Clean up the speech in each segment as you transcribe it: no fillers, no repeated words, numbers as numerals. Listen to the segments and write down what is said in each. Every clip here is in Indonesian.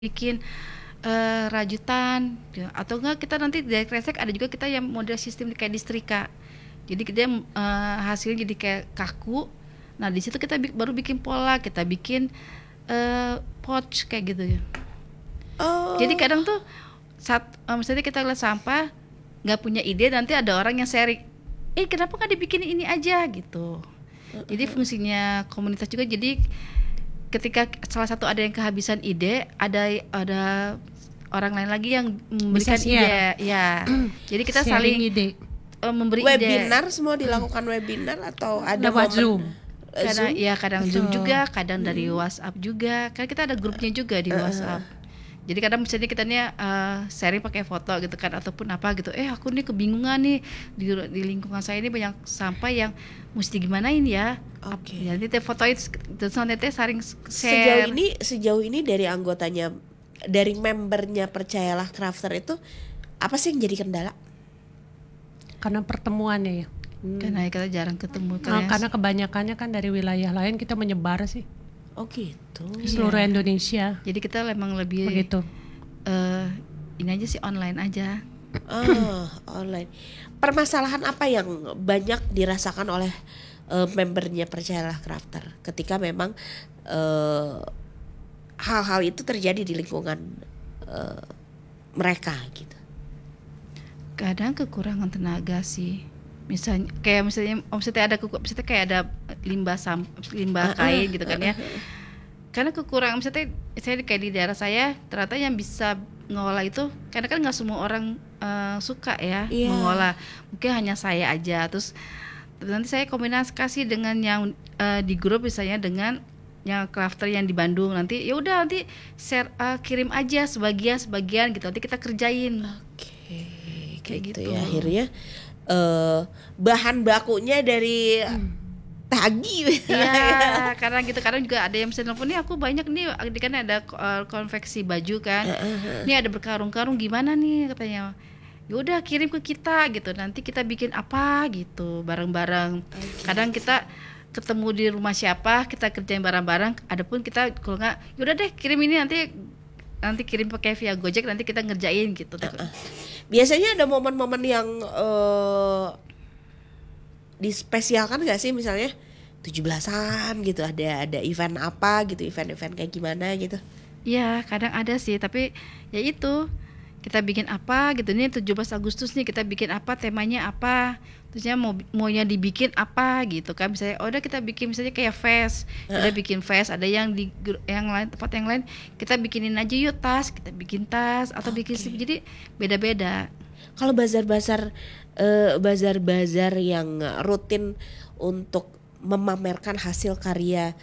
bikin rajutan gitu. Atau enggak kita nanti dari kresek ada juga kita yang model sistem kayak distrika. Jadi kita hasilnya jadi kayak kaku. Nah di situ kita baru bikin pola, kita bikin pouch kayak gitu ya. Jadi kadang tuh saat misalnya kita lihat sampah nggak punya ide, nanti ada orang yang sharing, kenapa nggak dibikin ini aja gitu. Jadi fungsinya komunitas juga, jadi ketika salah satu ada yang kehabisan ide, ada orang lain lagi yang memberikan ide, ya. Jadi kita saling ide. Memberi webinar ide. Semua dilakukan webinar atau ada lewat Zoom? Kadang Zoom juga, kadang dari WhatsApp juga. Kan kita ada grupnya juga di WhatsApp. Jadi kadang misalnya kita sharing pakai foto gitu kan, ataupun apa gitu. Aku nih kebingungan nih di lingkungan saya ini banyak sampah yang mesti gimanain ya. Ya, nanti fotoin terus nanti saling share. Sejauh ini dari anggotanya, dari membernya Percayalah Crafter itu apa sih yang jadi kendala? Karena pertemuannya ya. Karena kita jarang ketemu karena kebanyakannya kan dari wilayah lain, kita menyebar sih. Oh gitu. Seluruh Indonesia. Jadi kita memang lebih begitu. Ini aja sih, online aja. Online. Permasalahan apa yang banyak dirasakan oleh membernya Percayalah Crafter ketika memang hal-hal itu terjadi di lingkungan mereka gitu? Kadang kekurangan tenaga sih. Misalnya ada misalnya kayak ada limbah kain gitu kan ya. Karena kekurangan, misalnya saya kayak di daerah saya ternyata yang bisa ngolah itu, karena kan nggak semua orang suka ya mengolah, mungkin hanya saya aja. Terus nanti saya kombinasi dengan yang di grup misalnya dengan yang crafter yang di Bandung, nanti ya udah nanti share, kirim aja sebagian gitu, nanti kita kerjain. Kayak gitu ya. Akhirnya bahan bakunya dari tagi. Iya, karena gitu. Kadang juga ada yang bisa nelfon, nih aku banyak nih, kan ada konveksi baju kan. Ini ada berkarung-karung, gimana nih katanya. Ya udah kirim ke kita gitu. Nanti kita bikin apa gitu bareng-bareng. Kadang kita ketemu di rumah siapa, kita kerjain bareng-bareng. Adapun kita kalau enggak, ya udah deh kirim ini, nanti kirim pakai via Gojek, nanti kita ngerjain gitu. Biasanya ada momen-momen yang dispesialkan nggak sih, misalnya 17-an gitu, ada event apa gitu, event-event kayak gimana gitu? Iya, kadang ada sih, tapi ya itu kita bikin apa gitu, nih 17 Agustus nih kita bikin apa, temanya apa, terusnya maunya dibikin apa gitu kan. Misalnya udah kita bikin misalnya kayak fest, kita bikin fest, ada yang di yang lain, tempat yang lain kita bikinin aja yuk tas, kita bikin tas atau bikin slip, jadi beda-beda. Kalau bazar-bazar yang rutin untuk memamerkan hasil karya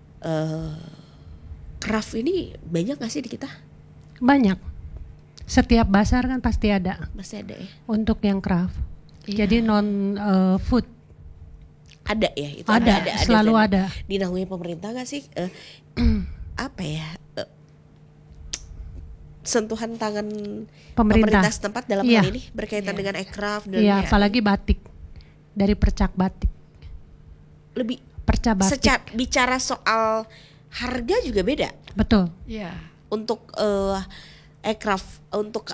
craft ini banyak nggak sih di kita? Banyak. Setiap bazar kan pasti ada. Masih ada ya. Untuk yang craft. Iya. Jadi non food. Ada ya itu. Ada selalu ada. Dinaungi pemerintah nggak sih? Apa ya? Sentuhan tangan pemerintah setempat dalam hal ini berkaitan dengan aircraft dan apalagi batik, dari percak batik. Lebih percak batik. Bicara soal harga juga beda. Betul. Iya. Untuk aircraft, untuk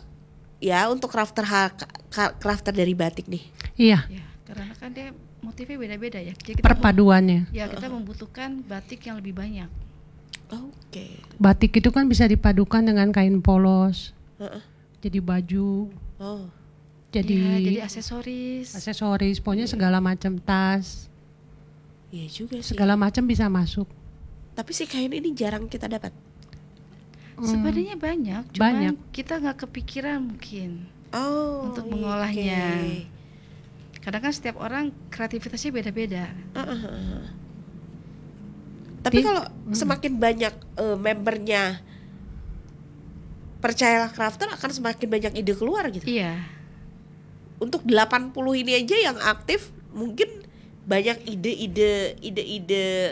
crafter dari batik nih. Iya. Ya, karena kan dia motifnya beda-beda ya. Jadi perpaduannya. Kita membutuhkan batik yang lebih banyak. Batik itu kan bisa dipadukan dengan kain polos, jadi baju, jadi aksesoris, pokoknya segala macam tas. Iya juga sih. Segala macam bisa masuk. Tapi si kain ini jarang kita dapat. Sebenarnya banyak, cuman kita nggak kepikiran mungkin untuk mengolahnya. Kadang kan setiap orang kreativitasnya beda-beda. Tapi kalau semakin banyak membernya Percayalah Crafter, akan semakin banyak ide keluar gitu. Iya. Untuk 80 ini aja yang aktif, mungkin banyak ide-ide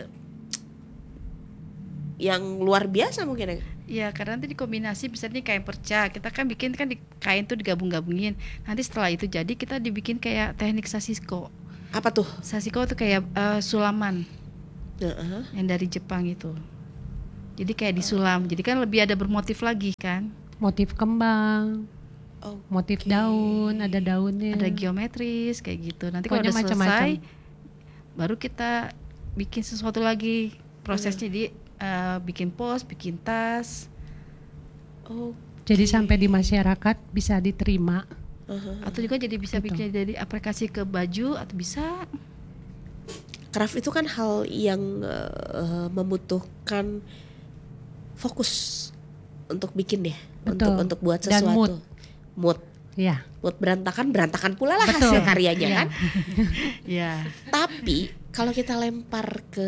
yang luar biasa mungkin. Iya, karena nanti dikombinasi, misalnya kain perca, kita kan bikin kan di kain tuh digabung-gabungin. Nanti setelah itu jadi kita dibikin kayak teknik sasiko. Apa tuh? Sasiko tuh kayak sulaman. Yang dari Jepang itu. Jadi kayak disulam. Jadi kan lebih ada bermotif lagi kan. Motif kembang, motif daun, ada daunnya. Ada geometris kayak gitu. Nanti kalau udah Pokoknya macam-macam. selesai baru kita bikin sesuatu lagi. Prosesnya di bikin pos, bikin tas. Jadi sampai di masyarakat bisa diterima. Atau juga jadi bisa Gitu. bikin jadi aplikasi ke baju atau bisa. Craft itu kan hal yang membutuhkan fokus untuk bikin ya, Betul. untuk buat Dan sesuatu. Mood Ya, berantakan pula lah Betul. hasil karyanya Iya. kan. Ya. Tapi kalau kita lempar ke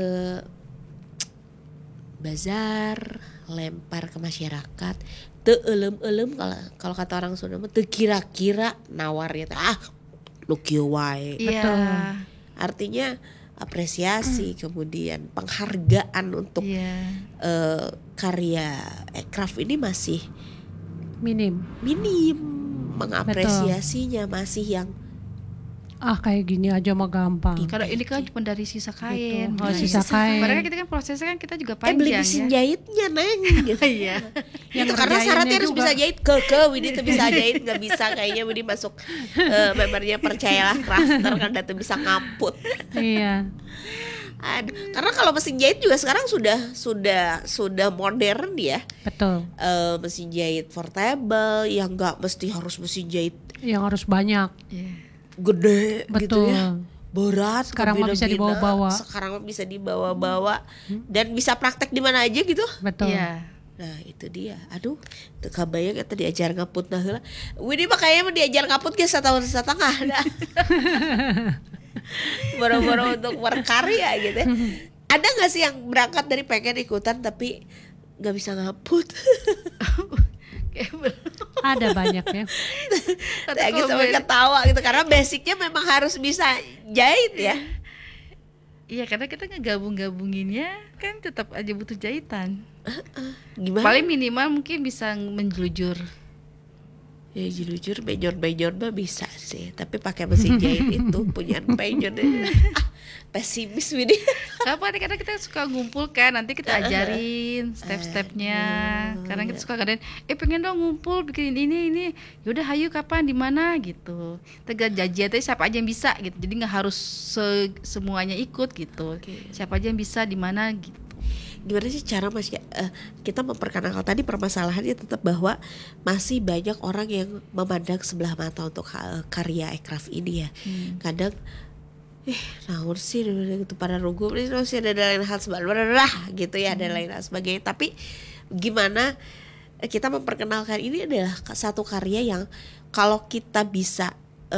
bazar, lempar ke masyarakat, teu elem kalau kata orang Sunda mah teu kira-kira nawarnya teh nu kieu wae. Iya. Artinya apresiasi, kemudian penghargaan untuk Iya. karya craft ini masih minim. mengapresiasinya masih yang Kayak gini aja mah gampang. Karena ini kan cuma dari sisa kain. Gitu. Nah, Sisa kain. Sebenarnya kita kan prosesnya kan kita juga beli panjang mesin ya. jahitnya neng gitu. Iya. Itu karena syaratnya harus bisa jahit ke Widi tuh bisa jahit nggak bisa kayaknya Widi masuk membernya percayalah crafter kan tuh bisa ngaput. Iya. Aduh, karena kalau mesin jahit juga sekarang sudah modern ya. Betul. Mesin jahit portable yang nggak mesti harus mesin jahit Yang harus banyak. Iya. gede gitu Betul. ya, berat. Sekarang mah bisa berbeda-beda. dibawa-bawa. Sekarang mah bisa dibawa-bawa dan bisa praktek di mana aja gitu. Betul. Iya. Nah itu dia, aduh teu kabayang eta diajar ngaput nah heula. Widi mah kayaknya mah diajar ngaput ge setahun setengah dah. Boro-boro untuk berkarya gitu ya. Ada gak sih yang berangkat dari pengen ikutan tapi gak bisa ngaput? Ada banyak ya. Ya gitu sampai ketawa gitu karena basicnya memang harus bisa jahit ya. Iya, karena kita ngegabung-gabunginnya kan tetap aja butuh jahitan. Gimana? Paling minimal mungkin bisa menjelujur. Ya jujur benjor mah bisa sih, tapi pakai mesin jahit itu punya benjor pesimis Widi. Kenapa nih? Karena kita suka ngumpul kan, nanti kita ajarin step-stepnya. Karena kita suka kadang, pengen dong ngumpul bikin ini. Yaudah, hayu kapan, di mana gitu. Kita janjian tadi siapa aja yang bisa gitu. Jadi nggak harus semuanya ikut gitu. Siapa aja yang bisa di mana gitu. Gimana sih cara kita memperkenalkan tadi permasalahannya tetap bahwa masih banyak orang yang memandang sebelah mata untuk karya aircraft ini ya. Kadang naon sih itu pada rugu ini masih ada lain hal sebagainya gitu ya, ada lain hal sebagainya. Tapi gimana kita memperkenalkan ini adalah satu karya yang kalau kita bisa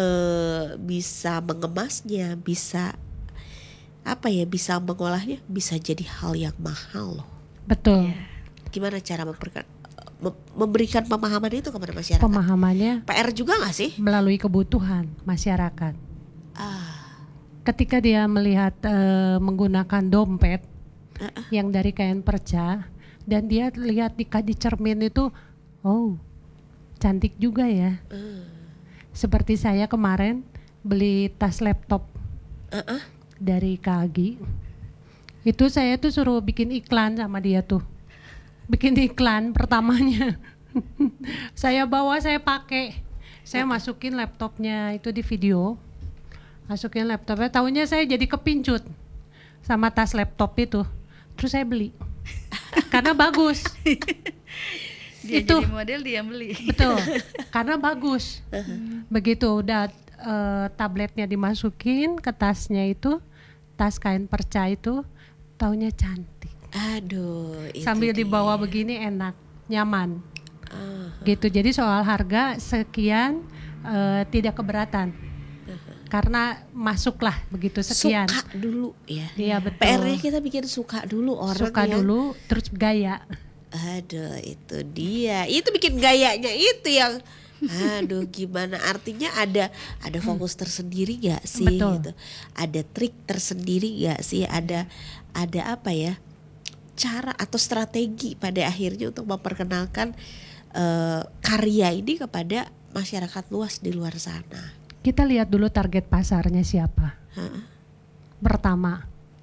mengemasnya, bisa bisa mengolahnya, bisa jadi hal yang mahal loh. Betul. Gimana cara memberikan pemahaman itu kepada masyarakat? Pemahamannya PR juga nggak sih? melalui kebutuhan masyarakat. Ketika dia melihat menggunakan dompet yang dari kain perca dan dia lihat di cermin itu, cantik juga ya. Seperti saya kemarin beli tas laptop dari Kagi. Itu saya tuh suruh bikin iklan sama dia tuh. Bikin iklan pertamanya. Saya bawa, saya pakai. Saya masukin laptopnya itu di video. Masukin laptopnya, tahunya saya jadi kepincut sama tas laptop itu. Terus saya beli. Karena bagus. Dia itu jadi model, dia yang beli. Betul. Karena bagus. Begitu udah tabletnya dimasukin ke tasnya itu, tas kain perca itu, taunya cantik. Aduh, itu sambil dibawa begini enak, nyaman. Gitu. Jadi soal harga sekian tidak keberatan. Karena masuklah begitu sekian. Suka dulu ya. Iya betul. PR-nya kita bikin suka dulu orang suka yang dulu, terus gaya. Aduh, itu dia. Itu bikin gayanya itu yang aduh gimana, artinya ada fokus tersendiri gak sih? Betul. Gitu. Ada trik tersendiri gak sih? Ada apa ya? Cara atau strategi pada akhirnya untuk memperkenalkan karya ini kepada masyarakat luas di luar sana. Kita lihat dulu target pasarnya siapa. Pertama,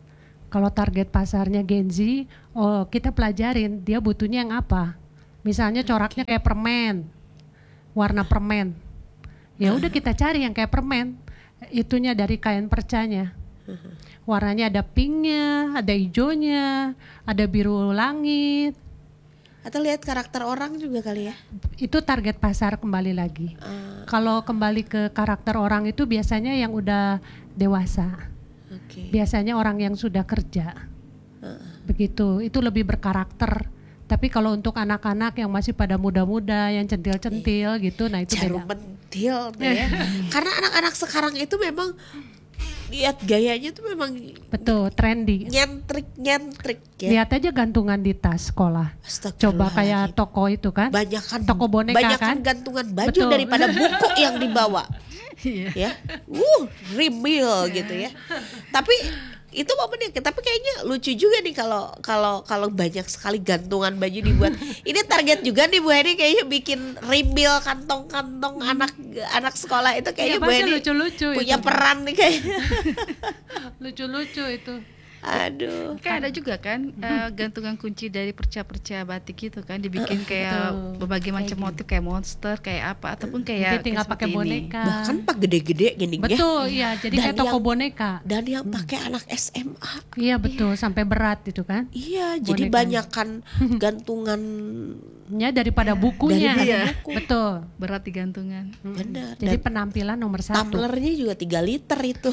Kalau target pasarnya Gen Z, oh kita pelajarin dia butuhnya yang apa. Misalnya coraknya kayak permen, warna permen. Ya udah kita cari yang kayak permen. Itunya dari kain percanya. Warnanya ada pinknya, ada hijaunya, ada biru langit. Atau lihat karakter orang juga kali ya. Itu target pasar kembali lagi. Kalau kembali ke karakter orang itu biasanya yang udah dewasa. Biasanya orang yang sudah kerja. Begitu, itu lebih berkarakter. Tapi kalau untuk anak-anak yang masih pada muda-muda, yang centil-centil gitu, nah itu jarum beda. pentil ya. Karena anak-anak sekarang itu memang lihat gayanya tuh memang Betul, trendy. nyentrik ya. Lihat aja gantungan di tas sekolah. Coba kayak toko itu kan. Banyakan toko boneka banyakan kan. gantungan baju Betul. daripada buku yang dibawa. Ya. Real gitu ya. Tapi itu momennya, tapi kayaknya lucu juga nih kalau banyak sekali gantungan baju dibuat. Ini target juga nih Bu Heni kayaknya bikin rebuild kantong-kantong anak sekolah itu kayaknya Bu Heni lucu-lucu punya itu. peran nih kayaknya. Lucu-lucu itu. Aduh. Kan ada juga kan gantungan kunci dari perca-perca batik itu kan dibikin kayak betul. berbagai macam motif kayak monster kayak apa ataupun kayak Jadi tinggal pakai boneka. Bahkan pak gede-gede gini ya. Betul, iya. Jadi Dan kayak toko yang- boneka. Dan yang pakai anak SMA. Iya betul, sampai berat itu kan. Iya, jadi Boneka. banyakan gantungan. Ya daripada bukunya. Daripada buku. Betul. berat di gantungan. Benar. Jadi Dan penampilan nomor 1. tumblernya juga 3 liter itu.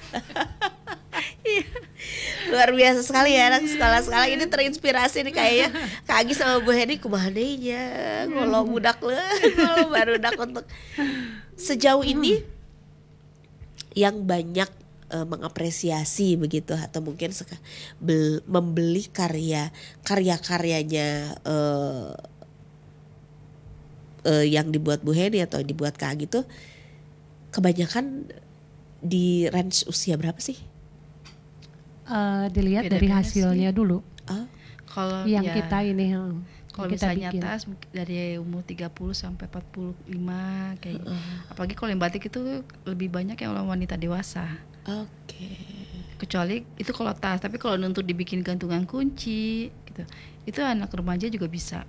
Luar biasa sekali ya anak sekolah-sekolah ini terinspirasi nih kayaknya Kak Agi sama Bu Heni kumananya kalau budak kalau barudak untuk sejauh ini yang banyak mengapresiasi begitu atau mungkin membeli karya-karyanya yang dibuat Bu Heni atau dibuat Kak Agi tuh kebanyakan di range usia berapa sih? Dilihat dari Beda-beda hasilnya dulu. Kalau Yang ya, kita ini kalau kita misalnya bikin. tas dari umur 30 sampai 45 kayak apalagi kalau yang batik itu lebih banyak yang wanita dewasa. Oke. Kecuali itu kalau tas, tapi kalau untuk dibikin gantungan kunci gitu. Itu anak remaja juga bisa.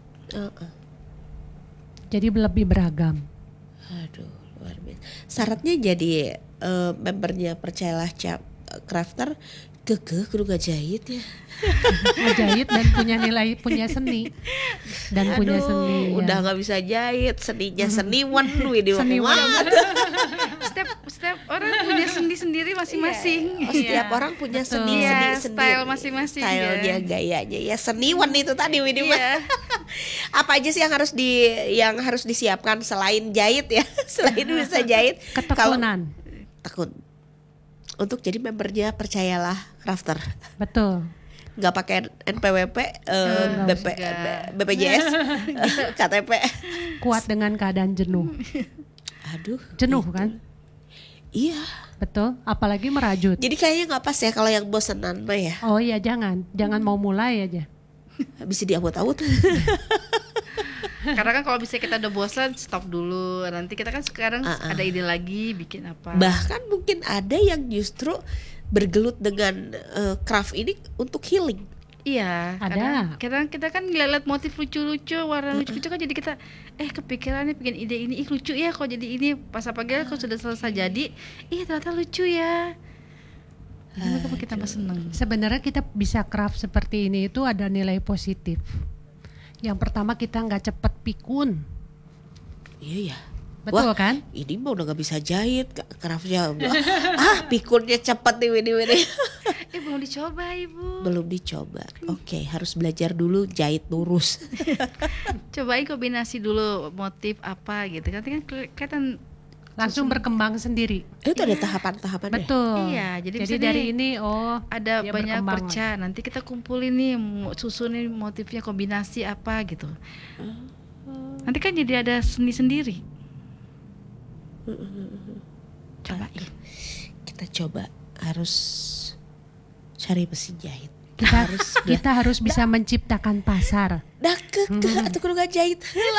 Jadi lebih beragam. Aduh, luar biasa. Syaratnya jadi membernya Percayalah Crafter kekeh kudu ngajahit ya. Ngejahit dan punya seni dan punya seni. Udah nggak bisa jahit, seninya seniwan Seniwan. Setiap orang punya seni sendiri masing-masing. Setiap orang punya seni Iya, sendiri. style masing-masing, Stylenya, ya. gayanya ya seniwan itu tadi Widi. Iya. Apa aja sih yang harus disiapkan selain jahit ya? Selain bisa jahit. Ketekunan. Tekun. Untuk jadi membernya Percayalah Crafter. Betul. Nggak pakai NPWP, BPJS, KTP. Kuat dengan keadaan jenuh. Aduh. Jenuh gitu. kan? Iya. Betul. Apalagi merajut. Jadi kayaknya nggak pas ya kalau yang bosenan mah ya. Oh iya jangan mau mulai aja. Bisa diawut-awut. Karena kan kalau bisa kita udah bosan stop dulu. Nanti kita kan sekarang ada ide lagi bikin apa. Bahkan mungkin ada yang justru bergelut dengan craft ini untuk healing. Iya, Ada. kadang kita kan lihat motif lucu-lucu, warna lucu-lucu kan jadi kita kepikirannya bikin ide ini, lucu ya kok jadi ini. Pas apalagi kalau sudah selesai jadi, ternyata lucu ya. Jadi kita tambah seneng. Sebenarnya kita bisa craft seperti ini itu ada nilai positif. Yang pertama kita nggak cepet pikun. Iya ya. Betul Wah, kan? ini mah udah gak bisa jahit, craftnya. Pikunnya cepet nih Widi. Belum dicoba Ibu. Belum dicoba. Oke, harus belajar dulu jahit lurus. Cobain kombinasi dulu motif apa gitu. Nanti kan kelihatan Langsung berkembang sendiri. Itu ada tahapan-tahapannya. Betul. Iya, jadi jadi misalnya dari ini ada dia banyak berkembang. perca. Nanti kita kumpulin nih, susunin motifnya kombinasi apa gitu. Nanti kan jadi ada seni sendiri. Cobain. Kita coba harus cari mesin jahit. Kita harus bisa menciptakan pasar. Dah atau kudu ngajahit heula.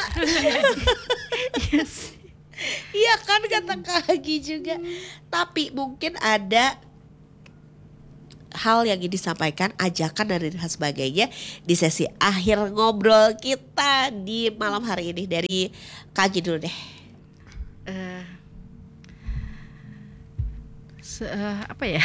Iya kan kata Kak Agi juga. Tapi mungkin ada hal yang ingin disampaikan, ajakan dan lain sebagainya di sesi akhir ngobrol kita di malam hari ini. Dari Kak Agi dulu deh. Apa ya?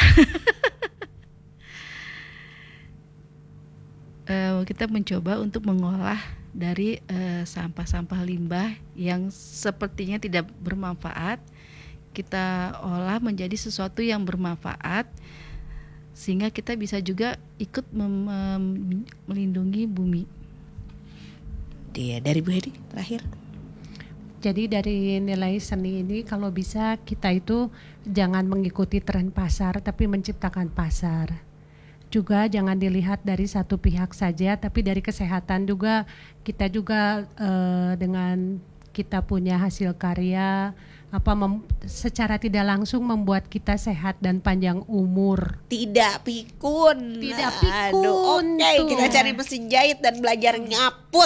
Kita mencoba untuk mengolah dari sampah-sampah limbah yang sepertinya tidak bermanfaat, kita olah menjadi sesuatu yang bermanfaat, sehingga kita bisa juga ikut melindungi bumi. Dia dari Bu Hedi terakhir. Jadi dari nilai seni ini kalau bisa kita itu jangan mengikuti tren pasar tapi menciptakan pasar. Juga jangan dilihat dari satu pihak saja tapi dari kesehatan juga, kita juga dengan kita punya hasil karya secara tidak langsung membuat kita sehat dan panjang umur. Tidak pikun. Tidak pikun. Oke, kita cari mesin jahit dan belajar ngaput.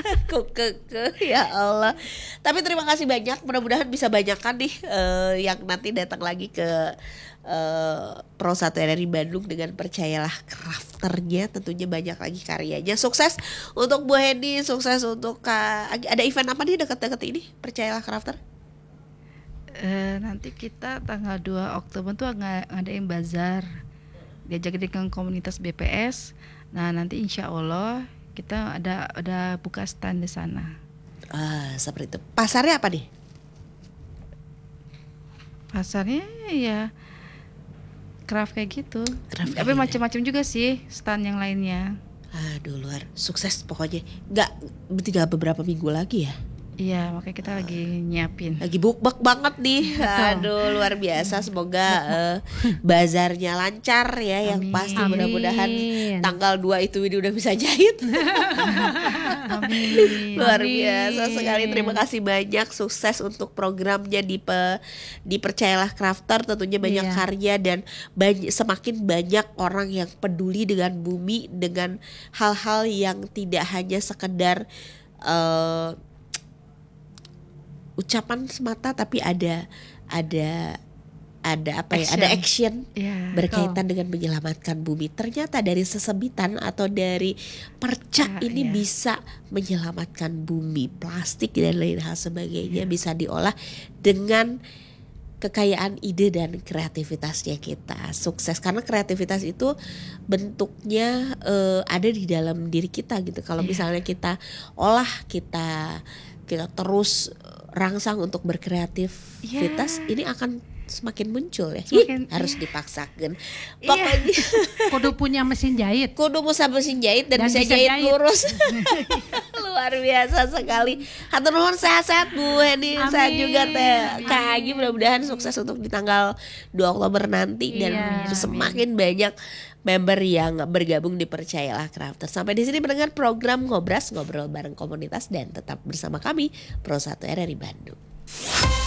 Ya Allah. Tapi terima kasih banyak. Mudah-mudahan bisa banyakkan nih yang nanti datang lagi ke Pro 1 RRI Bandung dengan Percayalah Crafternya. Tentunya banyak lagi karyanya. Sukses untuk Bu Hedi, sukses untuk Kak Agi. Ada event apa nih dekat-dekat ini Percayalah Crafter? Nanti kita tanggal 2 Oktober tuh ngadain bazar, diajak dengan komunitas BPS. Nah nanti insya Allah kita ada buka stand di sana. Seperti itu. Pasarnya apa nih? Pasarnya ya craft kayak gitu. Craft Tapi macam-macam juga sih stand yang lainnya. Aduh, luar sukses pokoknya. Tinggal beberapa minggu lagi ya. Iya, makanya kita lagi nyiapin. Lagi bukbek banget nih. Aduh, luar biasa. Semoga bazarnya lancar ya. Yang pasti mudah-mudahan tanggal 2 itu ini udah bisa jahit. Amin. Luar biasa sekali. Terima kasih banyak. Sukses untuk programnya di Percayalah Crafter. Tentunya banyak karya dan semakin banyak orang yang peduli dengan bumi, dengan hal-hal yang tidak hanya sekedar ucapan semata, tapi ada apa ya? Ada action berkaitan dengan menyelamatkan bumi. Ternyata dari sesebitan atau dari perca ini bisa menyelamatkan bumi. Plastik dan lain hal sebagainya bisa diolah dengan kekayaan ide dan kreativitasnya kita. Sukses karena kreativitas itu bentuknya ada di dalam diri kita gitu. Kalau misalnya kita olah, kita terus rangsang untuk berkreativitas, ini akan semakin muncul ya. Harus dipaksakan. Pokoknya kudu punya mesin jahit. Kudu bisa mesin jahit dan bisa jahit lurus. Luar biasa sekali. Hatur nuhun, sehat-sehat Bu Hedi, sehat juga Teh Kak Agi. Mudah-mudahan sukses untuk di tanggal 2 Oktober nanti dan semakin banyak member yang bergabung di Percayalah Crafter. Sampai di sini mendengar program Ngobras, ngobrol bareng komunitas, dan tetap bersama kami Pro 1 RRI Bandung.